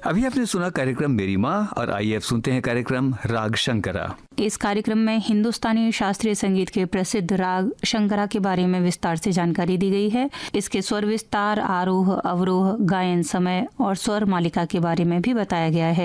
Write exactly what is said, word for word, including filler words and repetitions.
अभी आपने सुना कार्यक्रम मेरी माँ और आइए अब सुनते हैं कार्यक्रम राग शंकरा। इस कार्यक्रम में हिंदुस्तानी शास्त्रीय संगीत के प्रसिद्ध राग शंकरा के बारे में विस्तार से जानकारी दी गई है। इसके स्वर विस्तार, आरोह, अवरोह, गायन समय और स्वर मालिका के बारे में भी बताया गया है।